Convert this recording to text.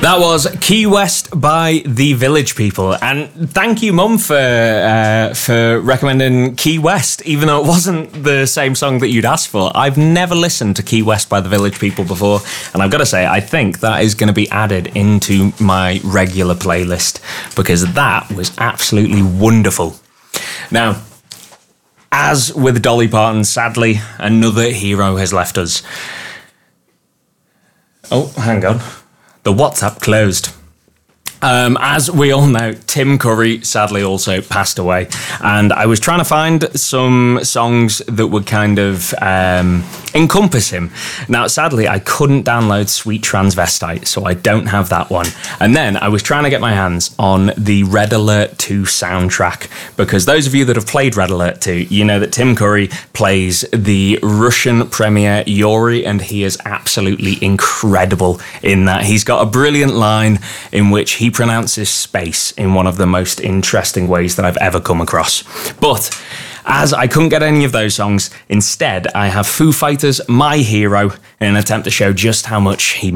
That was Key West by The Village People, and thank you, Mum, for recommending Key West, even though it wasn't the same song that you'd asked for. I've never listened to Key West by The Village People before, and I've got to say, I think that is going to be added into my regular playlist, because that was absolutely wonderful. Now, as with Dolly Parton, sadly, another hero has left us. Oh, hang on. The WhatsApp closed. As we all know, Tim Curry sadly also passed away, and I was trying to find some songs that would kind of encompass him. Now, sadly, I couldn't download Sweet Transvestite, so I don't have that one. And then I was trying to get my hands on the Red Alert 2 soundtrack, because those of you that have played Red Alert 2, you know that Tim Curry plays the Russian Premier Yuri, and he is absolutely incredible in that. He's got a brilliant line in which he pronounces space in one of the most interesting ways that I've ever come across. But as I couldn't get any of those songs, instead I have Foo Fighters' My Hero in an attempt to show just how much he